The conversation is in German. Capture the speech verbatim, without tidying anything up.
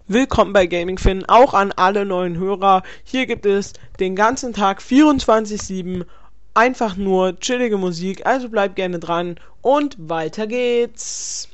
Willkommen bei GamingFin, auch an alle neuen Hörer. Hier gibt es den ganzen Tag vierundzwanzig sieben einfach nur chillige Musik, also bleibt gerne dran und weiter geht's.